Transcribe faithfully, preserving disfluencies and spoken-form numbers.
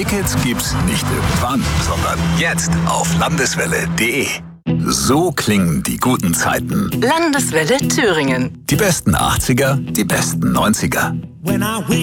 Tickets gibt's nicht irgendwann, sondern jetzt auf landeswelle punkt de. So klingen die guten Zeiten. Landeswelle Thüringen. Die besten achtziger, die besten neunziger. When I wake